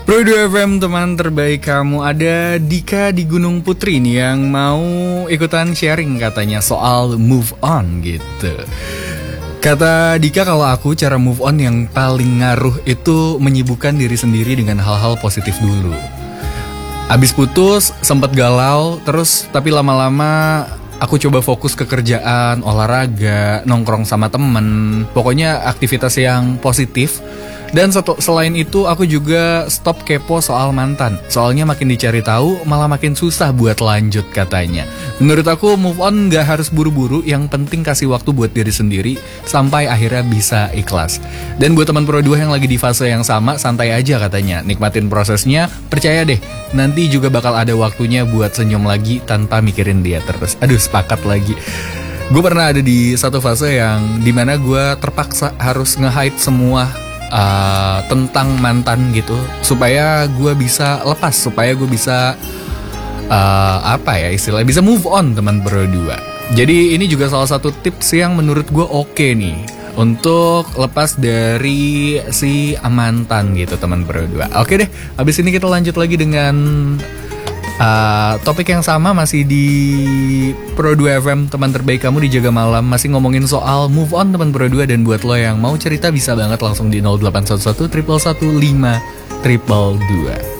Pro 2 FM teman terbaik kamu. Ada Dika di Gunung Putri nih yang mau ikutan sharing katanya soal move on gitu. Kata Dika, kalau aku cara move on yang paling ngaruh itu menyibukkan diri sendiri dengan hal-hal positif dulu. Abis putus sempet galau, terus tapi lama-lama aku coba fokus ke kerjaan, olahraga, nongkrong sama temen. Pokoknya aktivitas yang positif. Dan selain itu aku juga stop kepo soal mantan. Soalnya makin dicari tahu malah makin susah buat lanjut katanya. Menurut aku move on gak harus buru-buru, yang penting kasih waktu buat diri sendiri sampai akhirnya bisa ikhlas. Dan buat teman Pro 2 yang lagi di fase yang sama, santai aja katanya. Nikmatin prosesnya, percaya deh nanti juga bakal ada waktunya buat senyum lagi tanpa mikirin dia terus. Aduh, sepakat lagi. Gue pernah ada di satu fase yang dimana gue terpaksa harus nge-hide semua tentang mantan gitu, supaya gue bisa lepas, supaya gue bisa istilahnya bisa move on teman Pro 2. Jadi ini juga salah satu tips yang menurut gue oke nih untuk lepas dari si mantan gitu teman Pro 2. Oke deh, abis ini kita lanjut lagi dengan topik yang sama, masih di Pro 2 FM teman terbaik kamu di Jaga Malam. Masih ngomongin soal move on teman Pro 2. Dan buat lo yang mau cerita bisa banget langsung di 0811 111 5 222.